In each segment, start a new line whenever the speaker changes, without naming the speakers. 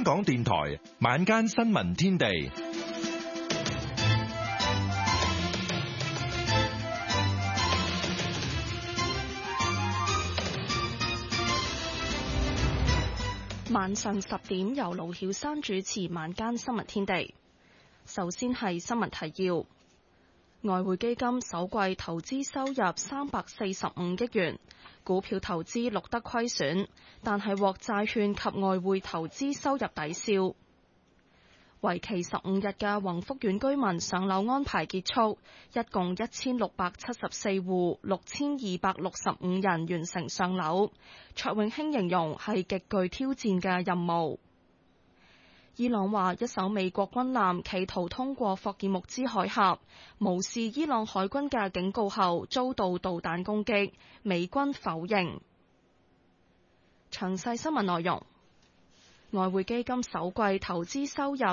港電台晚間新聞天地。
晚上10點由盧曉珊主持晚間新聞天地。首先係新聞提要。外匯基金首季投資收入345億元，股票投資錄得虧損，但係獲債券及外匯投資收入抵消。為期15日嘅宏福苑居民上樓安排結束，一共1674戶，6265人完成上樓。卓永興形容係極具挑戰嘅任務。伊朗話一艘美國軍艦企圖通過霍爾木茲海峽，無視伊朗海軍嘅警告後遭到導彈攻擊，美軍否認。詳細新聞內容。外匯基金首季投資收入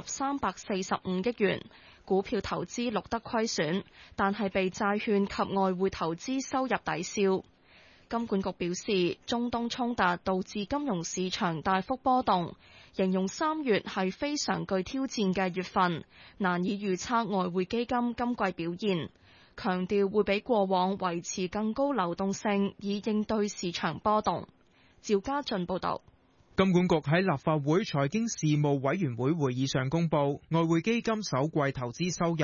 345億元，股票投資錄得虧損，但係被債券及外匯投資收入抵消。金管局表示，中東衝突導致金融市場大幅波動，形容3月係非常具挑戰嘅月份，難以預測外匯基金今季表現，強調會比過往維持更高流動性，以應對市場波動。趙家俊報導。
金管局喺立法會財經事務委員會會議上公布，外匯基金首季投資收入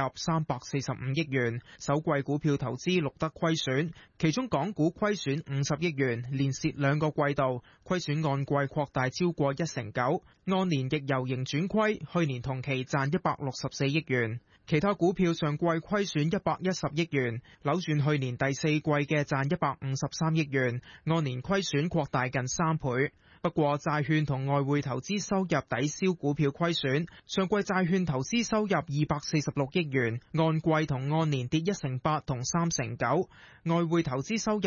345億元，首季股票投資錄得虧損，其中港股虧損50億元，連蝕2個季度，虧損按季擴大超過19%，按年亦由盈轉虧，去年同期賺164億元。其他股票上季虧損110億元，扭轉去年第4季嘅賺153億元，按年虧損擴大近3倍。不過債券同外匯投資收入抵消股票虧損，上季債券投資收入246億元，按季同按年跌1%同3%，外匯投資收入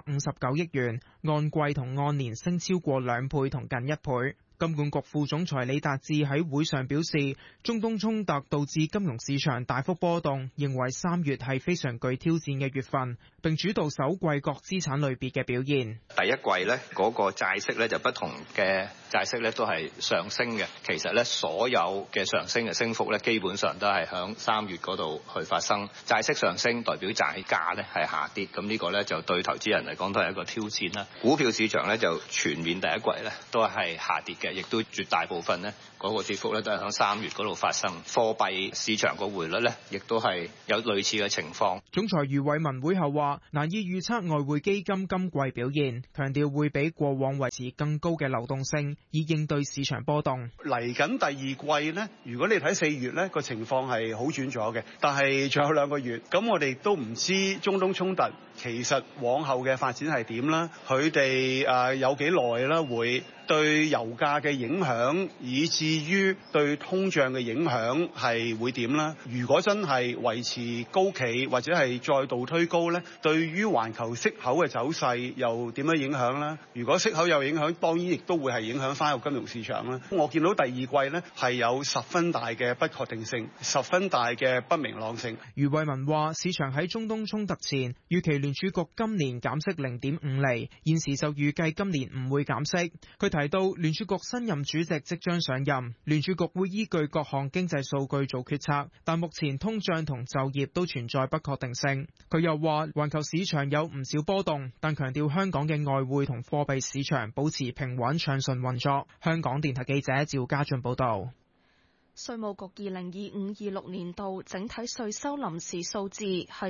259億元，按季同按年升超過2倍同近1倍。金管局副總裁李達志喺會上表示，中東衝突導致金融市場大幅波動，認為3月係非常具挑戰嘅月份，並主導首季各資產類別嘅表現。
第一季呢嗰個債息呢就不同嘅債息呢都係上升嘅，其實呢所有嘅上升嘅升幅呢基本上都係響3月嗰度去發生。債息上升代表債價呢係下跌，咁呢個呢就對投資人嚟講都係一個挑戰啦。股票市場呢就全面第一季呢都係下跌嘅，亦都絕大部分呢嗰個跌幅呢都係響3月嗰度發生。貨幣市場個匯率呢亦都係有類似嘅情況。
總裁余偉文會後話，難以預測外匯基金今季表現，強調會比過往維持更高嘅流動性，以應對市場波動。
嚟緊第二季呢，如果你睇4月呢個情況係好轉咗嘅，但係仲有2個月，咁我哋都唔知中東衝突其實往後嘅發展係點啦，佢哋有幾耐啦會對油價嘅影響，以至於對通脹嘅影響係會點啦？如果真係維持高企或者係再度推高呢，對於環球息口嘅走勢又點樣影響呢？如果息口有影響，當然亦都會係影響翻個金融市場啦。我見到第二季呢係有十分大嘅不確定性，十分大嘅不明朗性。
余偉文話：市場喺中東衝突前預期聯儲局今年減息0.5厘，現時就預計今年唔會減息。佢提到聯儲局新任主席即將上任，聯儲局會依據各項經濟數據做決策，但目前通脹同就業都存在不確定性。佢又話環球市場有唔少波動，但強調香港嘅外匯同貨幣市場保持平穩暢順運作。香港電台記者趙家俊報道。
稅務局2025-26年度整體稅收臨時數字係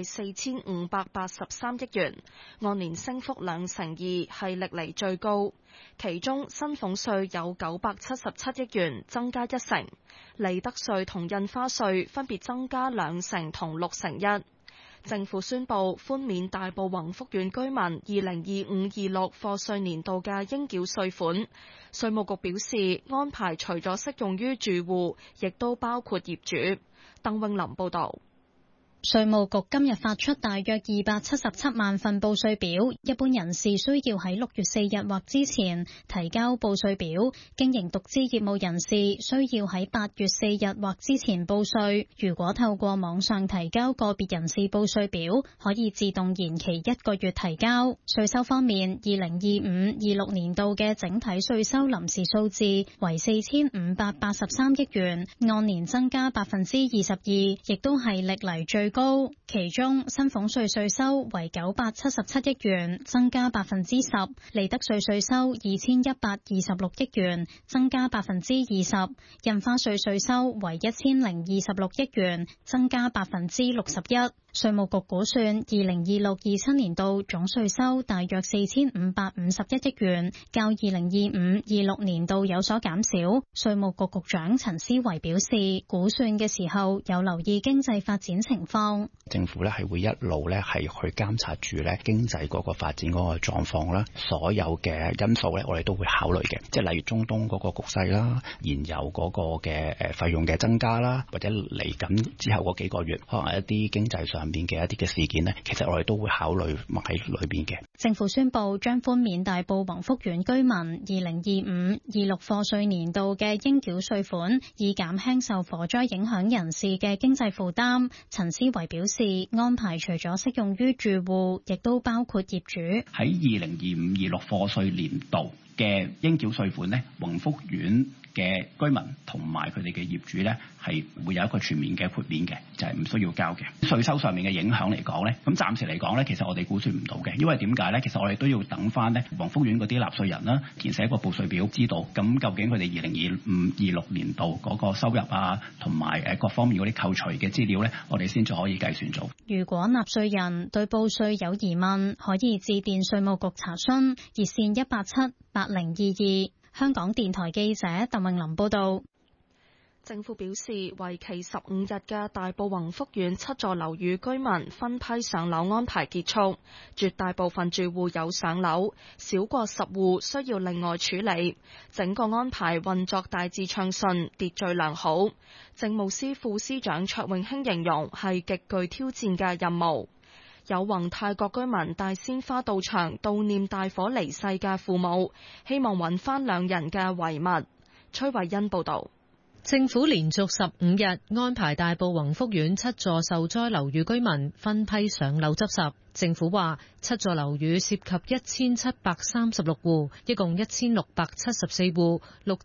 4583億元，按年升幅2%，係歷嚟最高。其中薪俸稅有977億元，增加1%，利得稅同印花稅分別增加2%同6%。政府宣布寬免大埔宏福苑居民2025-26課稅年度嘅應繳稅款。稅務局表示，安排除咗適用於住戶，亦都包括業主。鄧永林報導。
稅務局今日發出大約277萬份報稅表，一般人士需要喺6月4日或之前提交報稅表，經營獨資業務人士需要喺8月4日或之前報稅。如果透過網上提交個別人士報稅表，可以自動延期1個月提交。稅收方面，2025-26年度嘅整體稅收臨時數字為4583億元，按年增加22%，亦都係歷嚟最高。其中薪俸稅稅收為977億元，增加10%；利得稅稅收2126億元，增加20%；印花稅稅收為1026億元，增加61%。稅務局估算2026-27年度總稅收大約4551億元，較2025-26年度有所減少。稅務局局長陳思維表示，估算嘅時候有留意經濟發展情況。
政府咧係會一路咧係去監察住咧經濟嗰個發展嗰個狀況啦，所有嘅因素咧我哋都會考慮嘅，即係例如中東嗰個局勢啦、燃油嗰個嘅費用嘅增加啦，或者嚟緊之後嗰幾個月可能一啲經濟上邊嘅一啲嘅事件呢，其實我哋都會考慮埋喺裏邊嘅。
政府宣布將寬免大埔宏福苑居民2025-26課稅年度嘅應繳稅款，以減輕受火災影響人士嘅經濟負擔。陳思維表示，安排除咗適用於住戶，亦都包括業主。
喺2025-26課稅年度嘅應繳稅款呢，宏福苑嘅居民同埋佢哋嘅業主呢，係會有一個全面嘅豁免嘅，就係唔需要交嘅。稅收上面嘅影響嚟講呢，咁暫時嚟講呢，其實我哋估算唔到嘅，因為點解呢？其實我哋都要等翻呢宏福苑嗰啲納稅人啦，填寫一個報稅表，知道咁究竟佢哋2025-26年度嗰個收入啊，同埋各方面嗰啲扣除嘅資料呢，我哋先至可以計算做。
如果納稅人對報稅有疑問，可以致電稅務局查詢，熱線187-8022。香港電台記者鄧穎琳報道。
政府表示，為期15日嘅大埔宏福苑7座樓宇居民分批上樓安排結束，絕大部分住戶有上樓，少過10戶需要另外處理。整個安排運作大致暢順，秩序良好。政務司副司長卓永興形容係極具挑戰嘅任務。有宏泰閣居民帶鮮花到場悼念大火離世嘅父母，希望揾翻兩人嘅遺物。崔慧欣報道。
政府連續15日安排大埔宏福苑7座受災樓宇居民分批上樓執拾。政府話7座樓宇涉及1736戶，一共1674戶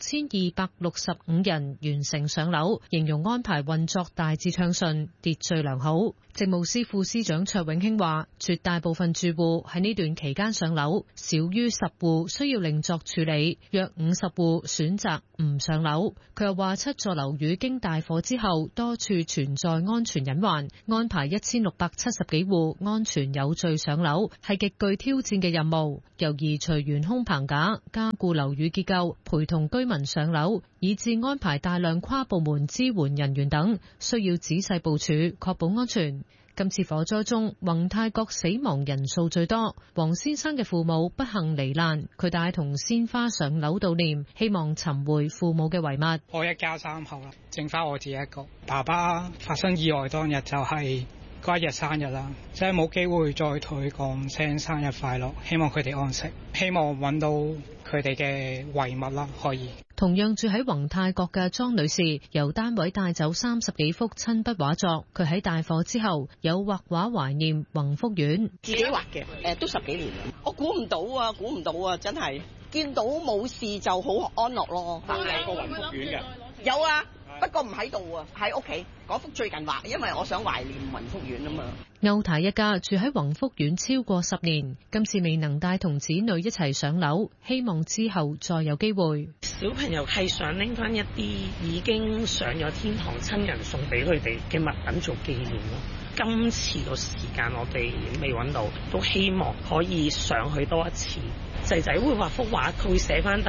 ，6265人完成上樓，形容安排運作大致暢順，秩序良好。政務司副司長卓永興話，絕大部分住戶喺呢段期間上樓，少於10戶需要另作處理，約50戶選擇唔上樓。佢又話7座樓宇經大火之後，多處存在安全隱患，安排1670幾戶安全有序上樓係極具挑戰嘅任務，由移除懸空棚架、加固樓宇結構、陪同居民上樓，以至安排大量跨部門支援人員等，需要仔細部署，確保安全。今次火災中，宏泰閣死亡人數最多。黃先生嘅父母不幸罹難，佢帶同鮮花上樓悼念，希望尋回父母嘅遺物。
我一家3口啦，剩翻我自己一個。爸爸發生意外當日就係嗰一日生日啦，即係冇機會再同佢講聲生日快樂，希望佢哋安息，希望揾到佢哋嘅遺物啦，可以。
同樣住喺宏泰閣嘅莊女士，由單位帶走30幾幅親筆畫作。佢喺大火之後有畫畫懷念宏福苑，
自己畫嘅，都10幾年。我估唔到啊，真係見到冇事就好安樂咯。
但係有個宏福苑嘅，
有啊，不過唔喺度啊，喺屋企嗰幅最近畫，因為我想懷念宏福苑啊嘛。
歐太一家住喺宏福苑超過10年，今次未能帶同子女一齊上樓，希望之後再有機會。
小朋友係想拎翻一啲已經上咗天堂親人送俾佢哋嘅物品做紀念咯。今次個時間我哋未揾到，都希望可以上去多一次。仔仔會畫幅畫，佢會寫翻低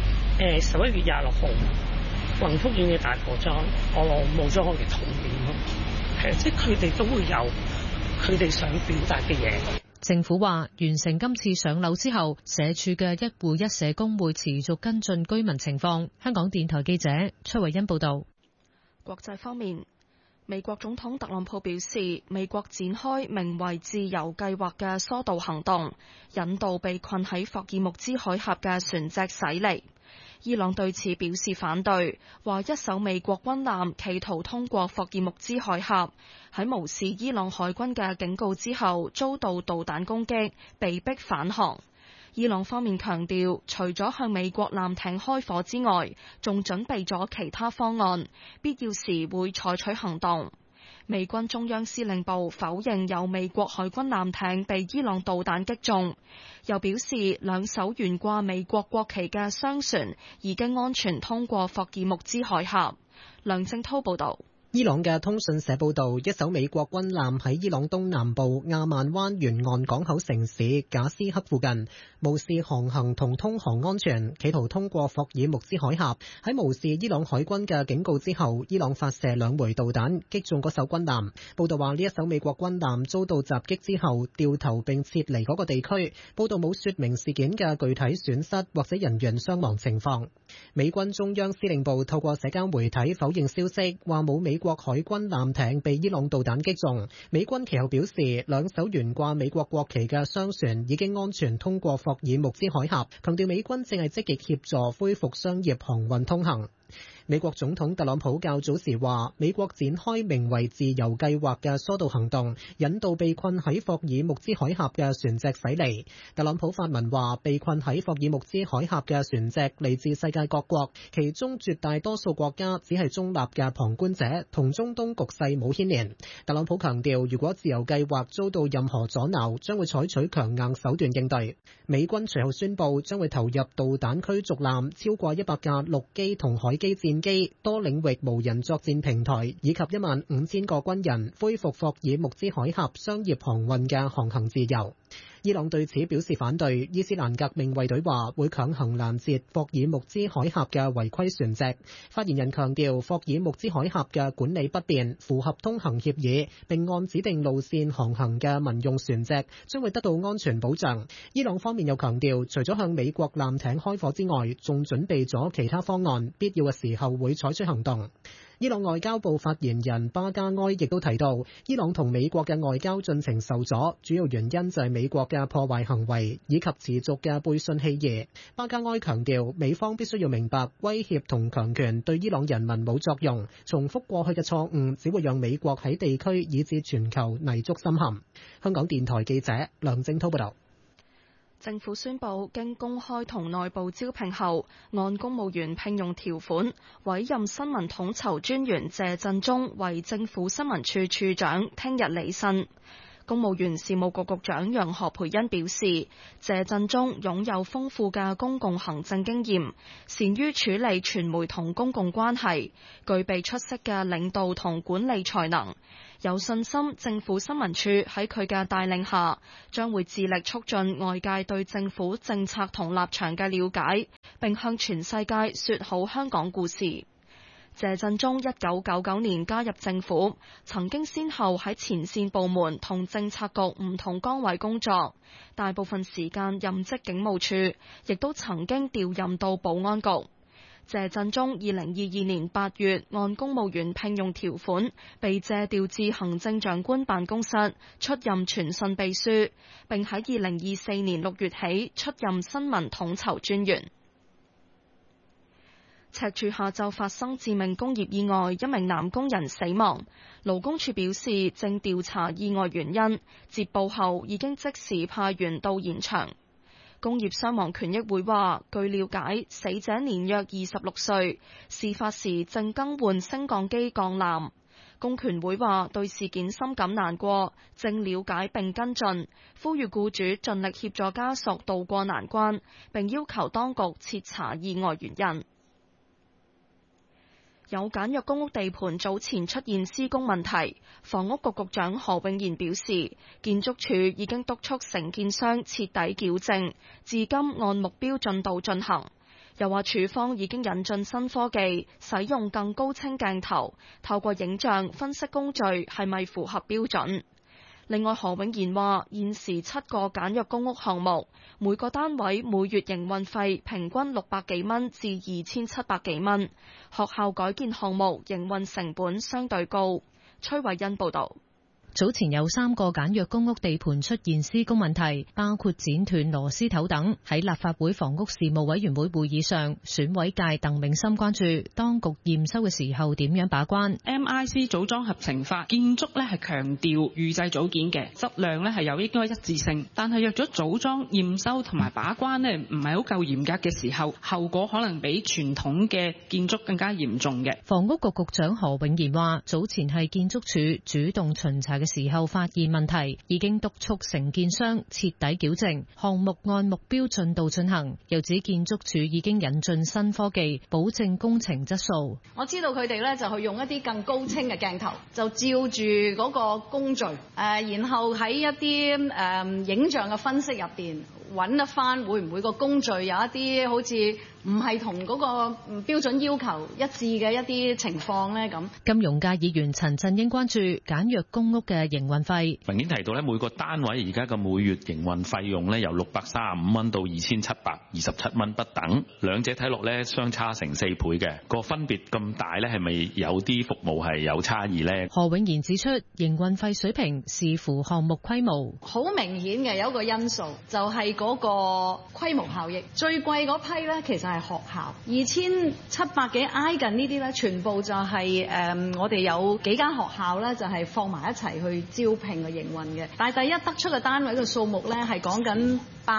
11月26號宏福苑嘅大火災，我冇咗我嘅童年咯。即係佢哋都會有佢哋想表達嘅嘢。
政府話完成今次上樓之後，社署嘅一戶一社工會持續跟進居民情況。香港電台記者崔慧欣報道。
國際方面， 美國總統特朗普表示，美國展開名為自由計劃嘅疏導行動，引導被困喺霍爾木茲海峽嘅船隻駛離。伊朗對此表示反對，話一艘美國軍艦企圖通過霍爾木茲海峽，喺無視伊朗海軍嘅警告之後遭到導彈攻擊，被迫返航。伊朗方面強調，除咗向美國艦艇開火之外，仲準備咗其他方案，必要時會採取行動。美軍中央司令部否認有美國海軍艦艇被伊朗導彈擊中，又表示兩艘懸掛美國國旗嘅商船已經安全通過霍爾木茲海峽。梁正濤報道。
伊朗嘅通訊社報道，一艘美國軍艦喺伊朗東南部亞曼灣沿岸港口城市賈斯克附近，無視航行同通航安全，企圖通過霍爾木茲海峽。喺無視伊朗海軍嘅警告之後，伊朗發射2枚導彈擊中嗰艘軍艦。報道話呢一艘美國軍艦遭到襲擊之後掉頭並撤離嗰個地區。報道冇說明事件嘅具體損失或者人員傷亡情況。美軍中央司令部透過社交媒體否認消息，話冇美國海軍艦艇被伊朗導彈擊中。美軍其後表示，兩艘懸掛美國國旗嘅商船已經安全通過霍爾木茲海峽，強調美軍正係積極協助恢復商業航運通行。美國總統特朗普較早時話，美國展開名為自由計劃嘅疏導行動，引導被困喺霍爾木茲海峽嘅船隻駛離。特朗普發文話，被困喺霍爾木茲海峽嘅船隻嚟自世界各國，其中絕大多數國家只係中立嘅旁觀者，同中東局勢冇牽連。特朗普強調，如果自由計劃遭到任何阻撓，將會採取強硬手段應對。美軍隨後宣布，將會投入導彈驅逐艦超過100架陸基同海基戰機、多領域無人作戰平台以及15000個軍人，恢復霍爾木茲海峽商業航運嘅航行自由。伊朗對此表示反對，伊斯蘭革命衛隊話會強行攔截霍爾木茲海峽嘅違規船隻。發言人強調，霍爾木茲海峽嘅管理不便，符合通行協議，並按指定路線航行嘅民用船隻將會得到安全保障。伊朗方面又強調，除咗向美國艦艇開火之外，仲準備咗其他方案，必要嘅時候會採取行動。伊朗外交部發言人巴加埃亦都提到，伊朗同美國嘅外交進程受阻，主要原因就係美國嘅破壞行為以及持續嘅背信棄義。巴加埃強調，美方必須要明白威脅同強權對伊朗人民冇作用，重複過去嘅錯誤只會讓美國喺地區以至全球泥足深陷。香港電台記者梁正濤報道。
政府宣布，經公開同內部招聘後，按公務員聘用條款委任新聞統籌專員謝振中為政府新聞處處長，聽日履新。公務員事務局局長楊何蓓茵表示，謝振中擁有豐富嘅公共行政經驗，善於處理傳媒同公共關係，具備出色嘅領導同管理才能。有信心政府新聞處喺佢嘅帶領下，將會致力促進外界對政府政策同立場嘅了解，並向全世界說好香港故事。謝振中1999年加入政府，曾經先後喺前線部門同政策局唔同崗位工作，大部分時間任職警務處，亦都曾經調任到保安局。謝振中2022年8月按公務員聘用條款被借調至行政長官辦公室出任傳訊秘書，並喺2024年6月起出任新聞統籌專員。赤柱下晝發生致命工業意外，一名男工人死亡。勞工處表示正調查意外原因，接報後已經即時派員到現場。工業傷亡權益會話，據了解，死者年約26歲，事發時正更換升降機鋼纜。工權會話對事件深感難過，正了解並跟進，呼籲僱主盡力協助家屬渡過難關，並要求當局徹查意外原因。有簡約公屋地盤早前出現施工問題，房屋局局長何永賢表示，建築署已經督促承建商徹底矯正，至今按目標進度進行。又話署方已經引進新科技，使用更高清鏡頭，透過影像分析工序係咪符合標準。另外，何永賢話，現時7個簡約公屋項目，每個單位每月營運費平均600幾蚊至2700幾蚊。學校改建項目營運成本相對高。 崔慧欣報道。
早前有3個簡約公屋地盤出現施工問題，包括剪斷螺絲頭等。喺立法會房屋事務委員會會議上，選委界鄧永森關注當局驗收嘅時候點樣把關。
MIC 組裝合成法建築咧係強調預製組件嘅質量咧係有應該一致性，但係若咗組裝驗收同埋把關咧唔係好夠嚴格嘅時候，後果可能比傳統嘅建築更加嚴重嘅。
房屋局局長何永賢話：早前係建築署主動巡查嘅時候發現問題，已經督促承建商徹底矯正，項目按目標進度進行。又指建築署已經引進新科技，保證工程質素。
我知道佢哋咧就去用一啲更高清嘅鏡頭，就照住嗰個工序，然後喺一啲影像嘅分析入邊揾得翻會唔會個工序有一啲好似唔係同嗰個標準要求一致嘅一啲情況咧咁。
金融界議員陳振英關注簡約公屋嘅營運費。
文件提到咧，每個單位而家嘅每月營運費用咧由635蚊到2727蚊不等，兩者睇落咧相差成4倍嘅，個分別咁大咧，係咪有啲服務係有差異咧？
何永賢指出，營運費水平視乎項目規模，
好明顯嘅有一個因素就係嗰個規模效益，最貴嗰批咧其實係學校2700幾挨近呢啲咧，全部就係我哋有幾間學校咧就係放埋一齊去招聘嘅營運嘅，但係第一得出嘅單位嘅數目咧係講緊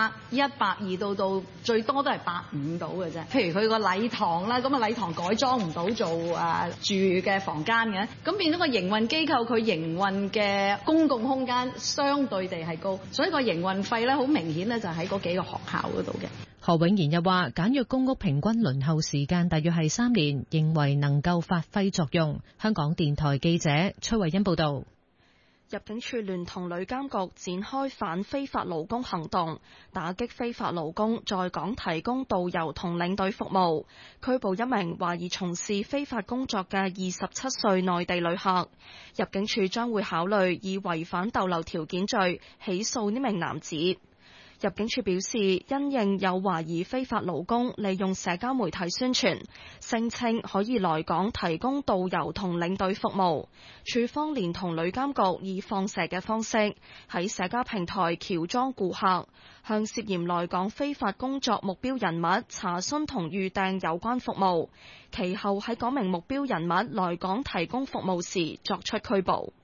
100、120到最多都係150到嘅啫。譬如佢個禮堂啦，咁啊禮堂改裝唔到做住嘅房間嘅，咁變咗個營運機構佢營運嘅公共空間相對地係高，所以個營運費咧好明顯咧就喺嗰幾個學校嗰度嘅。
何永賢又話，簡約公屋平均輪候時間大約係3年，認為能夠發揮作用。香港電台記者崔慧欣報道。
入境處聯同旅監局展開反非法勞工行動，打擊非法勞工在港提供導遊同領隊服務，拘捕一名懷疑從事非法工作嘅27歲內地旅客。入境處將會考慮以違反逗留條件罪起訴呢名男子。入境處表示，因應有懷疑非法勞工利用社交媒體宣傳，聲稱可以來港提供導遊同領隊服務，處方連同旅監局以放蛇嘅方式喺社交平台喬裝顧客，向涉嫌來港非法工作目標人物查詢同預訂有關服務，其後喺嗰名目標人物來港提供服務時作出拘捕。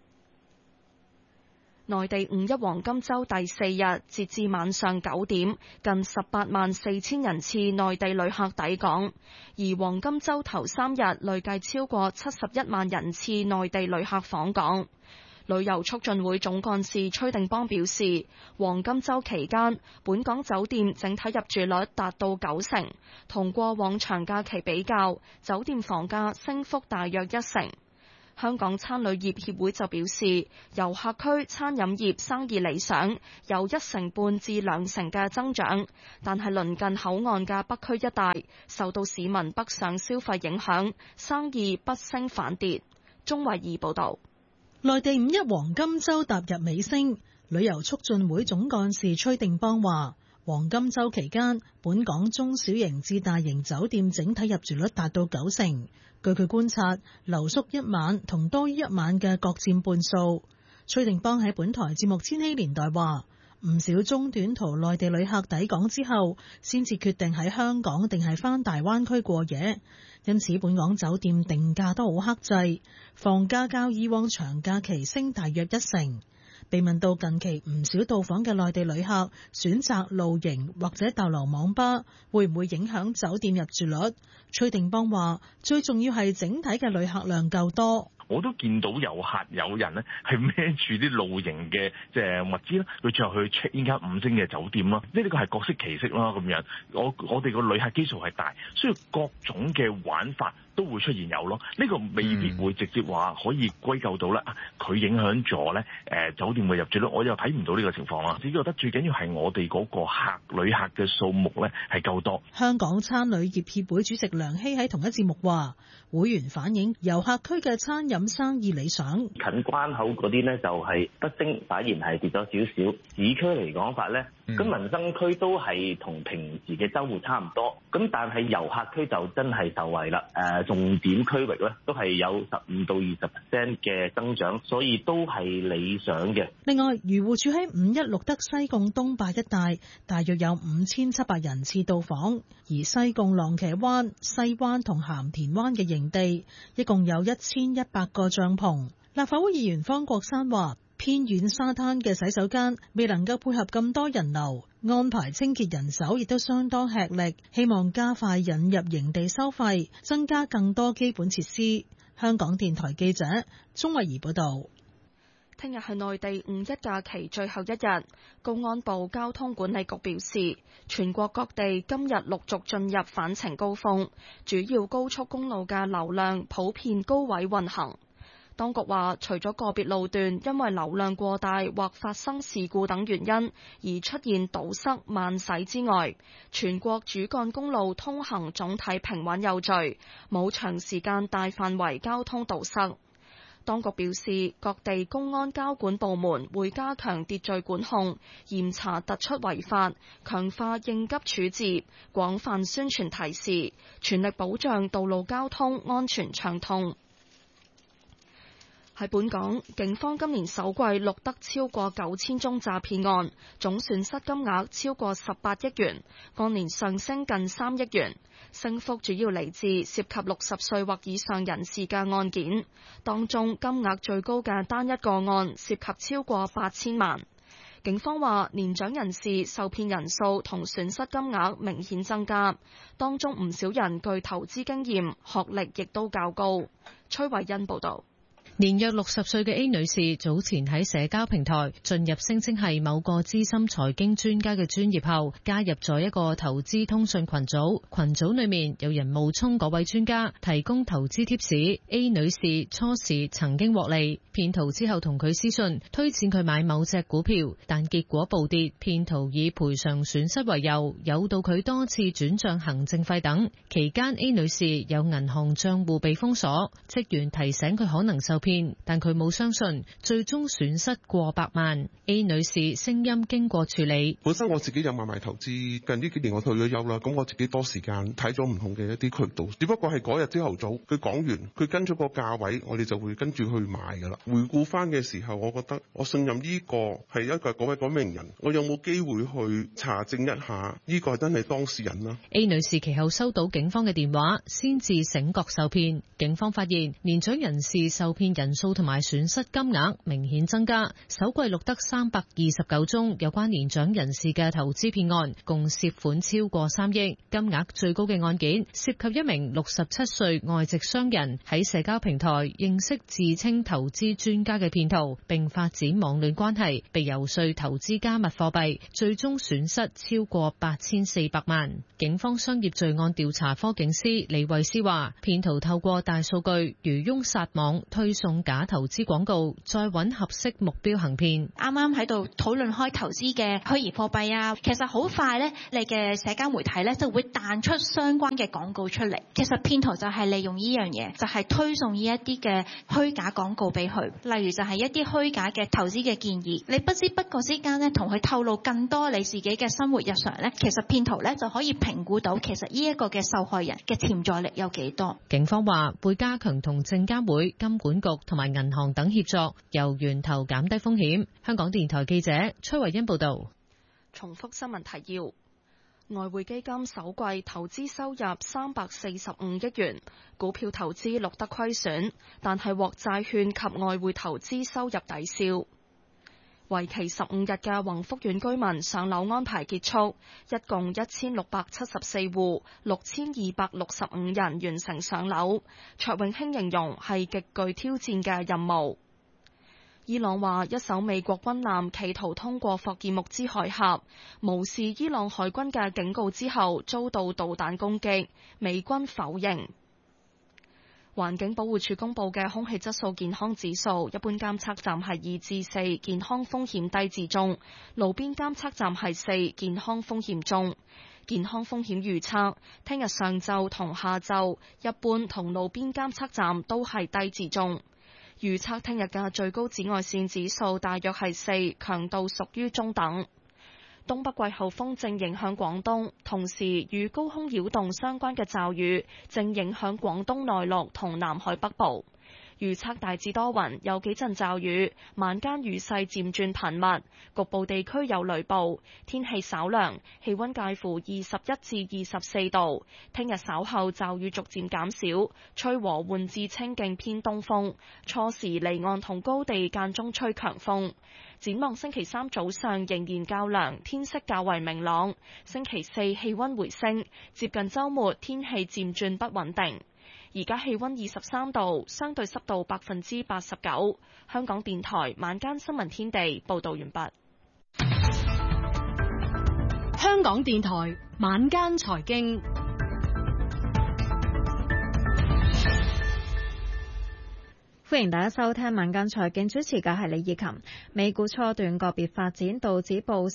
內地五一黃金週第4日，截至晚上9點，近18萬4千人次內地旅客抵港，而黃金週頭3日累計超過71萬人次內地旅客訪港。旅遊促進會總幹事崔定邦表示，黃金週期間，本港酒店整體入住率達到90%，同過往長假期比較，酒店房價升幅大約1成。香港餐旅業協會就表示，遊客區餐飲業生意理想，有1成半至2成嘅增長，但係鄰近口岸嘅北區一帶受到市民北上消費影響，生意不升反跌。鍾慧儀報導。
內地五一黃金週踏入尾聲，旅遊促進會總幹事崔定邦話，黃金週期間，本港中小型至大型酒店整體入住率達到90%。據佢觀察，留宿一晚同多於一晚嘅各佔半數。崔定邦喺本台節目《千禧年代》話，唔少中短途內地旅客抵港之後，先至決定喺香港定係返大灣區過夜，因此本港酒店定價都好克制，房價較以往長假期升大約1成。被問到近期唔少到訪嘅內地旅客選擇露營或者逗留網吧，會唔會影響酒店入住率？崔定邦話：最重要係整體嘅旅客量夠多。
我都見到有人咧係孭住啲露營嘅即係物資啦，佢最後去 check in 間5星嘅酒店啦，呢個係各色其色啦咁樣。我哋個旅客基數係大，所以各種嘅玩法都會出現有咯。呢個未必會直接話可以歸咎到咧，佢影響咗咧酒店嘅入住率，我又睇唔到呢個情況啦。只覺得最緊要係我哋嗰個旅客嘅數目咧係夠多。
香港餐旅業協會主席梁希喺同一節目話，會員反映遊客區嘅餐飲飲生意理想。
近關口嗰啲呢，就係不升，反而係跌咗少少。市區嚟講法呢，咁民生區都係同平時嘅週末差唔多。咁但係遊客區就真係受惠啦。重點區域呢，都係有15到20% 嘅增長，所以都係理想嘅。
另外，漁護署喺5.1錄得西貢東壩一帶大約有5700人次到訪，而西貢浪茄灣、西灣同鹹田灣嘅營地一共有1100個帳篷。立法會議員方國珊話，偏遠沙灘嘅洗手間未能夠配合咁多人流，安排清潔人手亦都相當吃力，希望加快引入營地收費，增加更多基本設施。香港電台記者鍾慧儀報道。
聽日係內地5一假期最後一日，公安部交通管理局表示，全國各地今日陸續進入返程高峰，主要高速公路嘅流量普遍高位運行。當局話，除咗個別路段因為流量過大或發生事故等原因而出現堵塞慢駛之外，全國主幹公路通行總體平穩有序，冇長時間大範圍交通堵塞。當局表示，各地公安交管部門會加強秩序管控，嚴查突出違法，強化應急處置，廣泛宣傳提示，全力保障道路交通安全暢通。喺本港，警方今年首季錄得超過9000宗詐騙案，總損失金額超過18億元，按年上升近3億元。升幅主要嚟自涉及60歲或以上人士嘅案件，當中金額最高嘅單一個案涉及超過8000萬。警方話，年長人士受騙人數同損失金額明顯增加，當中唔少人具投資經驗，學歷亦都較高。崔慧欣報導。
年約60歲嘅 A 女士早前喺社交平台進入聲稱係某個資深財經專家嘅專頁後，加入咗一個投資通訊群組。群組裏面有人冒充嗰位專家，提供投資貼士。A 女士初時曾經獲利，騙徒之後同佢私信，推薦佢買某隻股票，但結果暴跌。騙徒以賠償損失為由，誘導佢多次轉賬行政費等。期間 A 女士有銀行賬戶被封鎖，職員提醒佢可能受騙，但佢冇相信，最終損失過百萬。A 女士聲音經過處理，
本身我自己有買賣投資，近呢幾年我退咗休啦，咁我自己多時間睇咗唔同嘅一啲渠道，只不過係嗰日朝頭早佢講完，佢跟咗個價位，我哋就會跟住去買噶啦。回顧翻嘅時候，我覺得我信任呢個係一個嗰位嗰名人，我有冇機會去查證一下呢個係真係當事人啦。
A 女士其後收到警方嘅電話，先至醒覺受騙。警方發現年長人士受騙人數同埋損失金額明顯增加，首季錄得329宗有關年長人士嘅投資騙案，共涉款超過3億。金額最高嘅案件涉及一名67歲外籍商人喺社交平台認識自稱投資專家嘅騙徒，並發展網戀關係，被遊說投資加密貨幣，最終損失超過8400萬。警方商業罪案調查科警司李慧詩話，騙徒透過大數據漁翁撒網，推送假投資廣告，再揾合適目標行騙。
啱啱喺度討論開投資嘅虛擬貨幣啊，其實好快呢，你嘅社交媒體呢就會彈出相關嘅廣告出嚟。其實騙徒就係利用呢樣嘢，就係推送呢一啲嘅虛假廣告俾佢，例如就係一啲虛假嘅投資嘅建議。你不知不覺之間呢，同佢透露更多你自己嘅生活日常呢，其實騙徒呢就可以評估到其實呢一個嘅受害人嘅潛在力有幾多。
警方話會加強同證監會、金管局同埋銀行等協作，由源頭減低風險。香港電台記者崔慧欣報道。
重複新聞提要：外匯基金首季投資收入345億元，股票投資錄得虧損，但係獲債券及外匯投資收入抵消。為期15日嘅宏福苑居民上樓安排結束，一共1674戶，6265人完成上樓。卓永興形容係極具挑戰嘅任務。伊朗話一艘美國軍艦企圖通過霍爾木茲海峽，無視伊朗海軍嘅警告之後遭到導彈攻擊，美軍否認。環境保護署公布嘅空氣質素健康指數，一般監測站係2至4，健康風險低至中；路邊監測站係4，健康風險中。健康風險預測，聽日上晝同下晝，一般同路邊監測站都係低至中。 預測聽日嘅最高紫外線指數大約係4，強度屬於中等。東北季候風正影響廣東，同時與高空擾動相關嘅驟雨正影響廣東內陸同南海北部。預測大致多雲，有幾陣驟雨，晚間雨勢漸轉頻密，局部地區有雷暴，天氣稍涼，氣溫介乎21至24度。聽日稍後驟雨逐漸減少，吹和緩至清勁偏東風，初時離岸同高地間中吹強風。展望星期3早上仍然較涼，天色較為明朗。星期4氣溫回升，接近週末天氣漸轉不穩定。而家氣溫23度，相對濕度89%。香港電台晚間新聞天地報道完畢。
香港電台晚間財經。
歡迎大家收聽晚間財經，主持嘅係李以琴。美股初段個別發展，道指報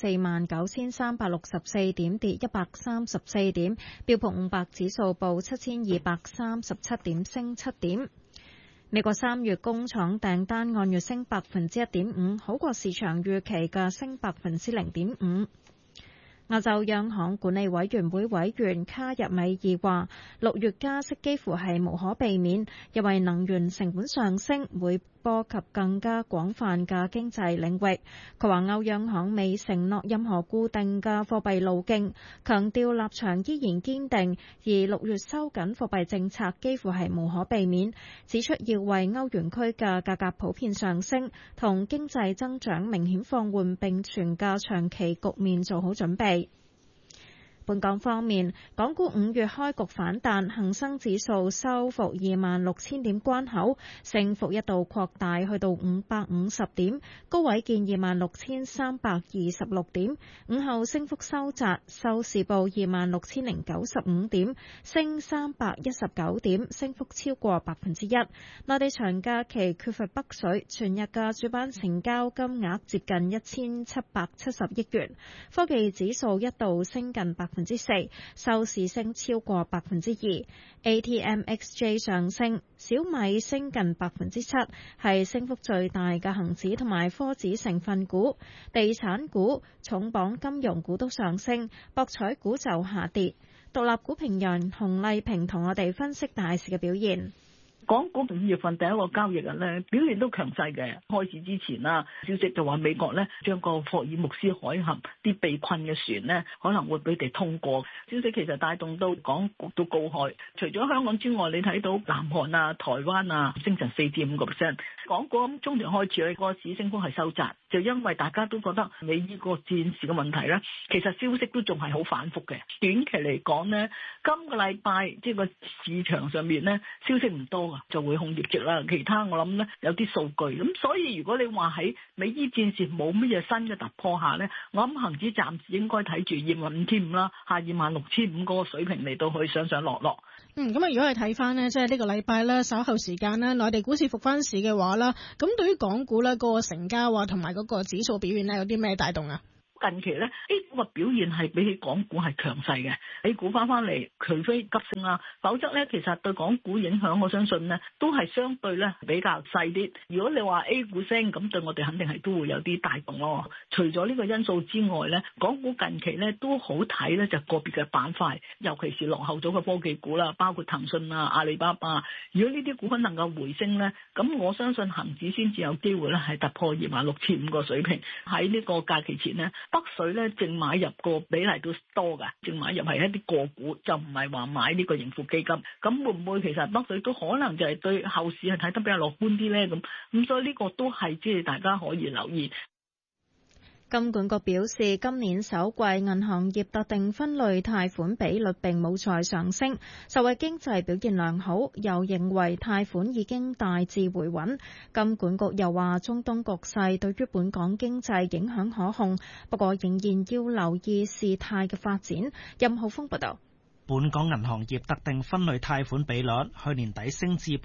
49,364點，跌134點；標普500指數報7,237點，升7點。美國3月工廠訂單按月升1.5%，好過市場預期嘅升0.5%。亞洲央行管理委員會委員卡日米爾話，6月加息幾乎係無可避免，因為能源成本上升會波及更加廣泛嘅經濟領域。佢話歐央行未承諾任何固定嘅貨幣路徑，強調立場依然堅定，而6月收緊貨幣政策幾乎係無可避免，指出要為歐元區嘅價格普遍上升同經濟增長明顯放緩並存嘅長期局面做好準備。本港方面，港股5月開局反彈，恒生指數收復26,000點關口，升幅一度擴大去到550點，高位見26,326點。午後升幅收窄，收市報26,095點，升319點，升幅超過1%。內地長假期缺乏北水，全日嘅主板成交金額接近1,770億元。科技指數一度升近4%，收市升超過2%。ATMXJ 上升，小米升近7%，係升幅最大嘅恒指同埋科指成分股。地產股、重磅金融股都上升，博彩股就下跌。獨立股評人洪麗萍同我哋分析大市嘅表現。
港股5月份第一個交易日咧，表現都強勢嘅。開始之前啦，消息就話美國咧將個霍爾木斯海峽啲被困嘅船咧可能會俾佢哋通過。消息其實帶動到港股都高開。除咗香港之外，你睇到南韓啊、台灣啊升成4.5%。港股咁中段開始咧，個市升幅係收窄，就因為大家都覺得美伊個戰事嘅問題咧，其實消息都仲係好反覆嘅。短期嚟講呢，今個禮拜即係個市場上面咧消息唔多。就會控業績啦，其他我諗咧有啲數據，咁所以如果你話喺美伊戰事冇乜嘢新嘅突破下咧，我諗恒指暫時應該睇住25,500啦，下26,500嗰個水平嚟到去上上落落。
咁啊，如果係睇翻呢，即係呢個禮拜咧稍後時間咧，內地股市復翻市嘅話啦，咁對於港股咧嗰個成交啊同埋嗰個指數表現咧有啲咩帶動啊？
近期咧 A 股嘅表現係比起港股係強勢嘅 ，A 股翻嚟，除非急升啦，否則咧其實對港股影響，我相信呢都係相對咧比較細啲。如果你話 A 股升，咁對我哋肯定係都會有啲帶動咯。除咗呢個因素之外咧，港股近期咧都好睇咧，就個別嘅板塊，尤其是落後咗嘅科技股啦，包括騰訊啊、阿里巴巴。如果呢啲股份能夠回升咧，咁我相信恒指先至有機會咧係突破26,500個水平。喺呢個假期前呢。北水咧淨買入個比例都多㗎，淨買入係一啲個股，就唔係話買呢個盈富基金。咁會唔會其實北水都可能就係對後市係睇得比較樂觀啲咧？咁所以呢個都係即係大家可以留意。
金管局表示，今年首季銀行業特定分類貸款比率並冇再上升，受惠經濟表現良好，又認為貸款已經大致回穩。金管局又話，中東局勢對於本港經濟影響可控，不過仍然要留意事態嘅發展。任浩峰報道。
本港銀行業特定分類貸款比率去年底升至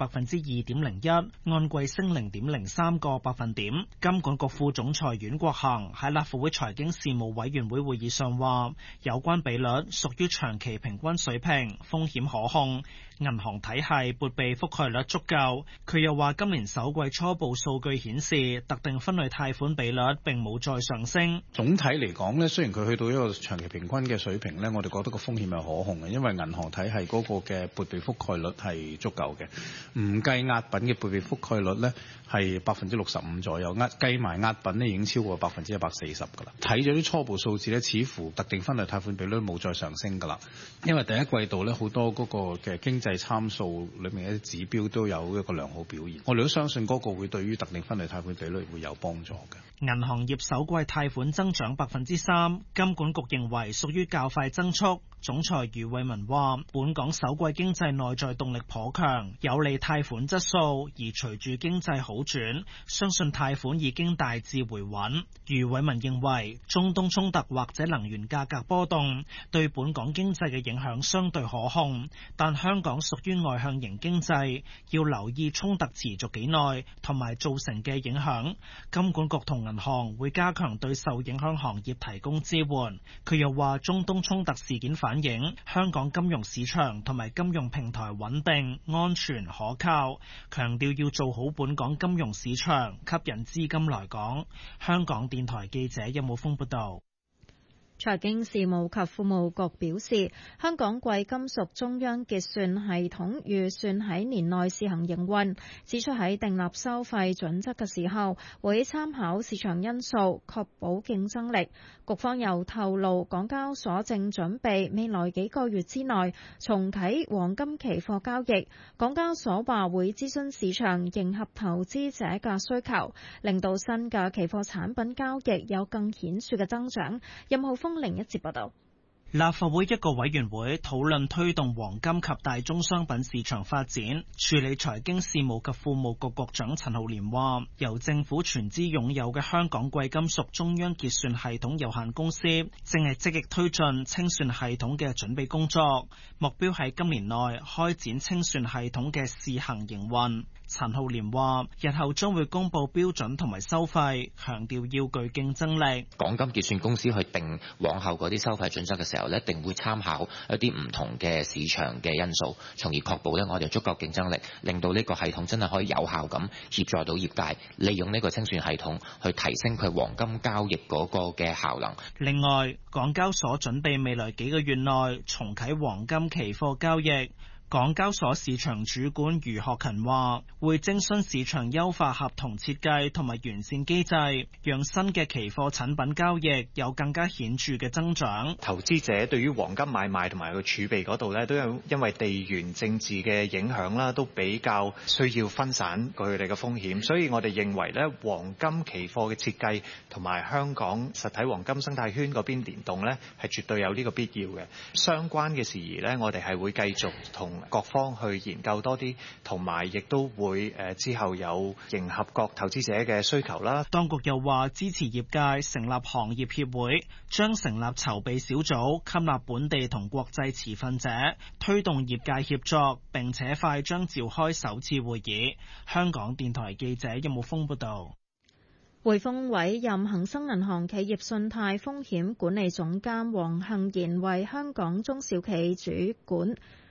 2.01%， 按季升 0.03個百分點。金管局副總裁阮國恆喺立法會財經事務委員會會議上話，有關比率屬於長期平均水平，風險可控，銀行體系撥備覆蓋率足夠。佢又話，今年首季初步數據顯示，特定分類貸款比率並冇再上升。
總體嚟講呢，雖然佢去到一個長期平均嘅水平呢，我哋覺得個風險係可控嘅，因為銀行體系嗰個嘅撥備覆蓋率係足夠嘅，唔計押品嘅撥備覆蓋率呢係 65% 左右，計埋押品呢已經超過 140% 㗎啦。睇咗啲初步數字呢，似乎特定分類貸款比率冇再上升㗎啦，因為第一季度呢，好多嗰個嘅經濟參數裏面嘅指標都有一個良好表現，我哋都相信嗰個會對於特定分類貸款比率會有幫助嘅。
銀行業首季貸款增長 3%， 金管局認為屬於較快增速。總裁余偉文話，本港首季經濟內在動力頗強，有利貸款質素，而隨住經濟好轉，相信貸款已經大致回穩。余偉文認為，中東衝突或者能源價格波動對本港經濟嘅影響相對可控，但香港屬於外向型經濟，要留意衝突持續幾耐同埋造成嘅影響。金管局同銀行會加強對受影響行業提供支援。佢又話，中東衝突事件反映香港金融市場同埋金融平台穩定、安全、可靠，強調要做好本港金融市場，吸引資金來港。香港電台記者任武峰報道。
財經事務及庫務局表示，香港貴金屬中央結算系統預算喺年內試行營運，指出喺訂立收費準則嘅時候，會參考市場因素，確保競爭力。局方又透露，港交所正準備未來幾個月之內重啟黃金期貨交易。港交所話會諮詢市場，迎合投資者嘅需求，令到新嘅期貨產品交易有更顯著嘅增長。任浩峰另一節報道。
立法會一個委員會討論推動黃金及大宗商品市場發展，處理財經事務及庫務局局長陳浩濂話，由政府全資擁有嘅香港貴金屬中央結算系統有限公司正係積極推進清算系統嘅準備工作，目標喺今年內開展清算系統嘅試行營運。陳浩濂話，日後將會公布標準同埋收費，強調要具競爭力。
港金結算公司去定往後嗰啲收費準則嘅時候咧，一定會參考一啲唔同嘅市場嘅因素，從而確保咧我哋足夠競爭力，令到呢個系統真係可以有效咁協助到業界，利用呢個清算系統去提升佢黃金交易嗰個嘅效能。
另外，港交所準備未來幾個月內重啟黃金期貨交易。港交所市場主管余學勤話，會徵詢市場優化合同設計同埋完善機制，讓新嘅期貨產品交易有更加顯著嘅增長。
投資者對於黃金買賣同埋個儲備嗰度咧，都有因為地緣政治嘅影響啦，都比較需要分散佢哋嘅風險，所以我哋認為咧，黃金期貨嘅設計同埋香港實體黃金生態圈嗰邊聯動咧，係絕對有呢個必要嘅。相關嘅事宜咧，我哋係會繼續同各方去研究多啲，同埋亦都會之後有迎合各投資者嘅需求啦。
當局又話支持業界成立行業協會，將成立籌備小組，吸納本地同國際持份者，推動業界協作，並且快將召開首次會議。香港電台記者任武峰報道。
匯豐委任恒生銀行企業信貸風險管理總監黃杏賢為香港中小企主管。